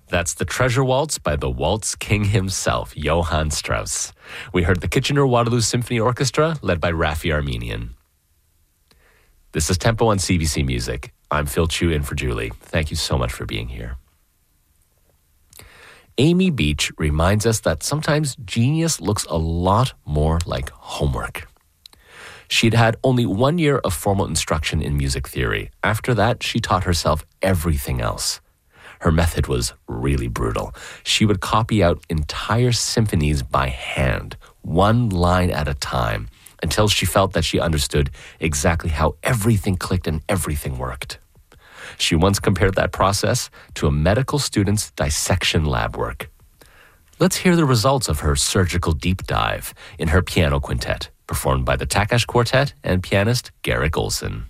That's the Treasure Waltz by the Waltz King himself, Johann Strauss. We heard the Kitchener-Waterloo Symphony Orchestra, led by Raffi Armenian. This is Tempo on CBC Music. I'm Phil Chu in for Julie. Thank you so much for being here. Amy Beach reminds us that sometimes genius looks a lot more like homework. She'd had only 1 year of formal instruction in music theory. After that, she taught herself everything else. Her method was really brutal. She would copy out entire symphonies by hand, one line at a time, until she felt that she understood exactly how everything clicked and everything worked. She once compared that process to a medical student's dissection lab work. Let's hear the results of her surgical deep dive in her piano quintet, performed by the Takesh Quartet and pianist Garrick Olson.